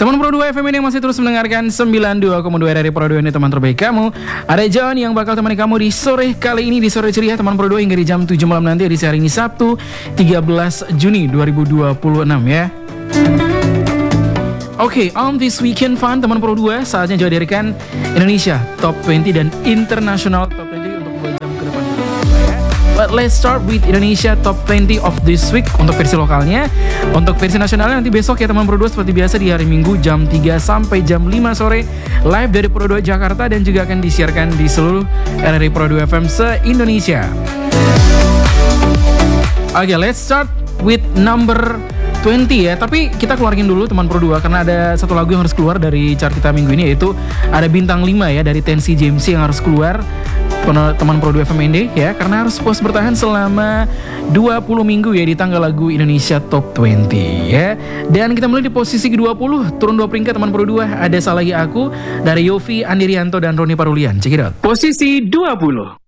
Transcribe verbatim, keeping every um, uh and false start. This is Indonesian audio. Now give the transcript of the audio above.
Teman Pro dua F M ini yang masih terus mendengarkan sembilan puluh dua koma dua dari Pro dua ini teman terbaik kamu. Ada John yang bakal temani kamu di sore kali ini, di sore ceria teman Pro dua hingga di jam tujuh malam nanti edisi hari ini Sabtu tiga belas Juni dua ribu dua puluh enam ya. Oke, okay, on this weekend fun teman Pro dua saatnya juga hadirkan Indonesia Top dua puluh dan International Top dua puluh untuk dua jam ke depan. But let's start with Indonesia Top dua puluh of this week untuk versi lokalnya. Untuk versi nasionalnya nanti besok ya teman Pro dua seperti biasa di hari Minggu jam tiga sampai jam lima sore live dari Pro dua Jakarta dan juga akan disiarkan di seluruh R R I Pro dua F M se-Indonesia. Oke, okay, let's start with number dua puluh ya. Tapi kita keluarin dulu teman Pro dua karena ada satu lagu yang harus keluar dari chart kita minggu ini, yaitu ada bintang lima ya dari Tensi J M C yang harus keluar teman Pro dua F M N D ya, karena harus puas bertahan selama dua puluh minggu ya di tangga lagu Indonesia Top dua puluh ya. Dan kita mulai di posisi ke dua puluh, turun dua peringkat teman Pro dua, ada Salahi Aku dari Yofi Andirianto dan Roni Parulian. Check it out. Posisi dua puluh.